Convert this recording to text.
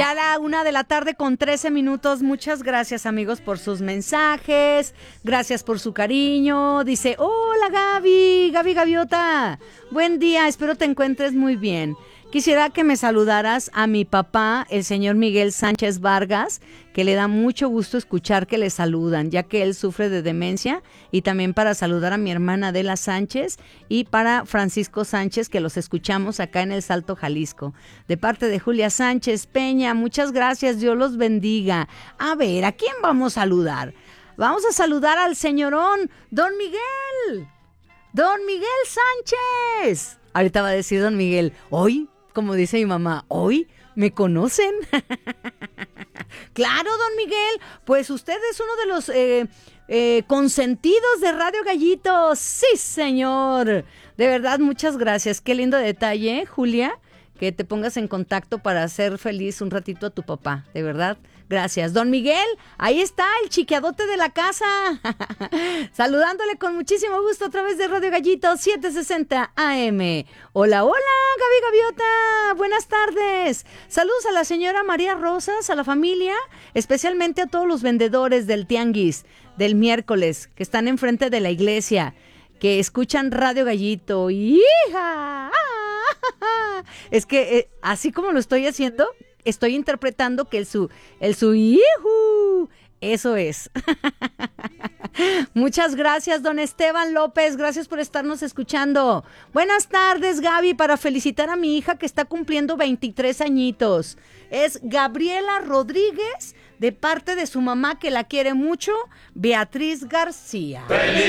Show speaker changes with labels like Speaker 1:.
Speaker 1: Ya a la 1:13 p.m. Muchas gracias, amigos, por sus mensajes. Gracias por su cariño. Dice, hola Gaby Gaviota. Buen día, espero te encuentres muy bien. Quisiera que me saludaras a mi papá, el señor Miguel Sánchez Vargas, que le da mucho gusto escuchar que le saludan, ya que él sufre de demencia, y también para saludar a mi hermana Adela Sánchez y para Francisco Sánchez, que los escuchamos acá en El Salto, Jalisco. De parte de Julia Sánchez Peña, muchas gracias, Dios los bendiga. A ver, ¿a quién vamos a saludar? Vamos a saludar al señorón, Don Miguel Sánchez. Ahorita va a decir Don Miguel, hoy, como dice mi mamá, ¿hoy me conocen? Claro, Don Miguel, pues usted es uno de los consentidos de Radio Gallito. Sí, señor. De verdad, muchas gracias. Qué lindo detalle, Julia, que te pongas en contacto para hacer feliz un ratito a tu papá. De verdad, gracias. Don Miguel, ahí está el chiqueadote de la casa. Saludándole con muchísimo gusto a través de Radio Gallito 760 AM. Hola, hola, Gaby Gaviota. Buenas tardes. Saludos a la señora María Rosas, a la familia, especialmente a todos los vendedores del tianguis del miércoles que están enfrente de la iglesia, que escuchan Radio Gallito. ¡Hija! Es que así como lo estoy haciendo, estoy interpretando que el su hijo, eso es. Muchas gracias, don Esteban López, gracias por estarnos escuchando. Buenas tardes, Gaby, para felicitar a mi hija que está cumpliendo 23 añitos. Es Gabriela Rodríguez, de parte de su mamá, que la quiere mucho, Beatriz García.
Speaker 2: ¡Feliz